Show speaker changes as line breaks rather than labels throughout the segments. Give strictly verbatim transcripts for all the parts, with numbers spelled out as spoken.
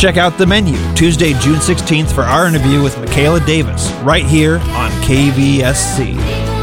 Check out the menu Tuesday, June sixteenth for our interview with Michaela Davis, right here on K V S C.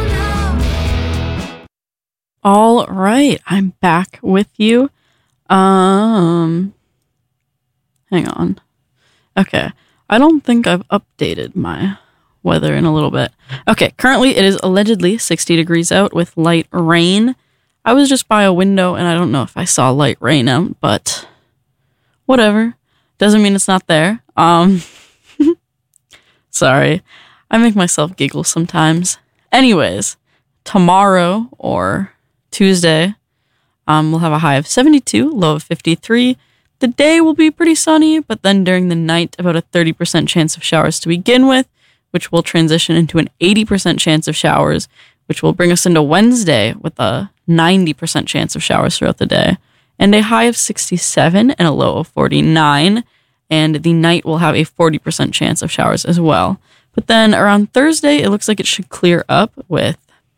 All right, I'm back with you. Um, hang on. Okay, I don't think I've updated my weather in a little bit. Okay, currently it is allegedly sixty degrees out with light rain. I was just by a window and I don't know if I saw light rain out, but whatever. Doesn't mean it's not there. Um, sorry. I make myself giggle sometimes. Anyways, tomorrow or Tuesday, um, we'll have a high of seventy-two, low of fifty-three. The day will be pretty sunny, but then during the night, about a thirty percent chance of showers to begin with, which will transition into an eighty percent chance of showers, which will bring us into Wednesday with a ninety percent chance of showers throughout the day, and a high of sixty-seven and a low of forty-nine, and the night will have a forty percent chance of showers as well. But then around Thursday, it looks like it should clear up with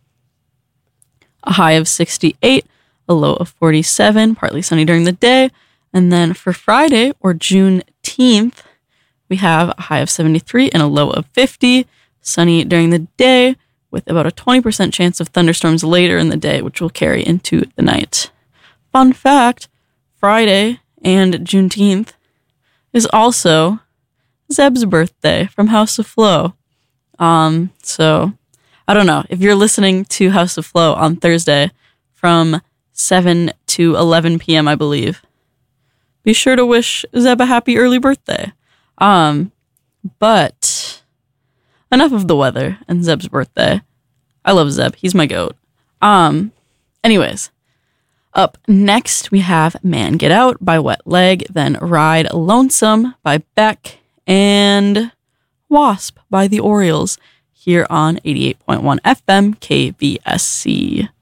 a high of sixty-eight, a low of forty-seven, partly sunny during the day. And then for Friday, or Juneteenth, we have a high of seventy-three and a low of fifty, sunny during the day, with about a twenty percent chance of thunderstorms later in the day, which will carry into the night. Fun fact, Friday and Juneteenth is also Zeb's birthday from House of Flow. Um, so, I don't know. If you're listening to House of Flow on Thursday from seven to eleven p.m., I believe, be sure to wish Zeb a happy early birthday. Um, but enough of the weather and Zeb's birthday. I love Zeb. He's my goat. Um, anyways, up next we have Man Get Out by Wet Leg, then Ride Lonesome by Beck, and Wasp by the Orioles here on eighty-eight point one F M K V S C.